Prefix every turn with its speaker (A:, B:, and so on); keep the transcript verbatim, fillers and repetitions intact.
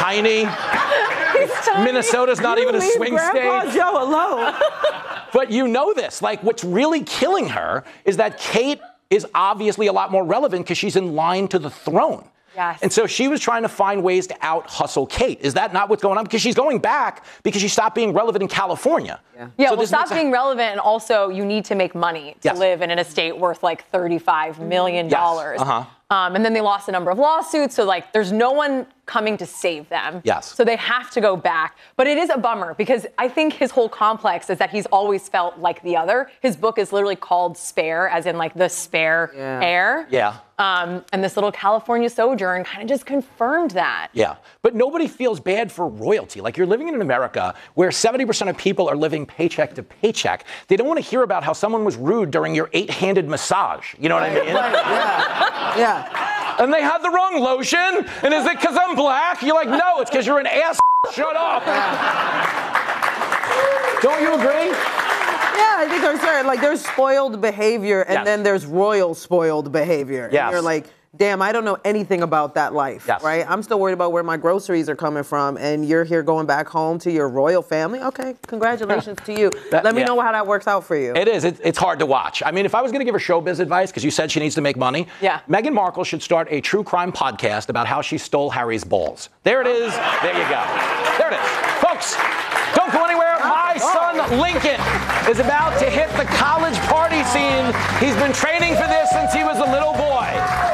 A: tiny.
B: tiny.
A: Minnesota's not
C: you
A: even a
C: leave
A: swing
C: Grandpa
A: state.
C: Joe alone.
A: But you know this. Like, what's really killing her is that Kate is obviously a lot more relevant because she's in line to the throne.
B: Yes.
A: And so she was trying to find ways to out-hustle Kate. Is that not what's going on? Because she's going back because she stopped being relevant in California.
B: Yeah, yeah
A: so
B: well, stop
A: a-
B: being relevant, and also you need to make money to
A: yes.
B: live in an estate worth like thirty-five million dollars.
A: Yes. Uh-huh.
B: Um, and then they lost a number of lawsuits, so like there's no one coming to save them.
A: Yes.
B: So they have to go back. But it is a bummer because I think his whole complex is that he's always felt like the other. His book is literally called Spare, as in like the spare
C: Yeah.
B: heir.
A: Yeah.
B: Um, and this little California sojourn kind of just confirmed that.
A: Yeah. But nobody feels bad for royalty. Like, you're living in America where seventy percent of people are living paycheck to paycheck. They don't want to hear about how someone was rude during your eight-handed massage. You know what I mean?
C: Right, yeah. Yeah.
A: And they had the wrong lotion. And is it because I'm black? You're like, no, it's because you're an ass. Shut up. Don't you agree?
C: Yeah, I think there's certain, like there's spoiled behavior and
A: Yes.
C: then there's royal spoiled behavior.
A: Yes.
C: And you're like, damn, I don't know anything about that life,
A: Yes.
C: right? I'm still worried about where my groceries are coming from, and you're here going back home to your royal family. Okay, congratulations to you.
A: That-
C: Let me
A: yeah.
C: know how that works out for you.
A: It is. It, it's hard to watch. I mean, if I was going to give her showbiz advice, because you said she needs to make money,
B: Yeah.
A: Meghan Markle should start a true crime podcast about how she stole Harry's balls. There it is. There you go. There it is. Folks, don't go anywhere. My son, Lincoln, is about to hit the college party scene. He's been training for this since he was a little boy.